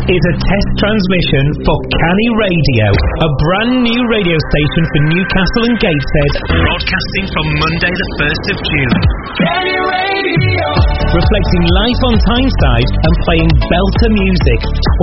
is a test transmission for Canny Radio, a brand new radio station for Newcastle and Gateshead, broadcasting from Monday the 1st of June. Canny Radio! Reflecting life on Tyneside and playing belter music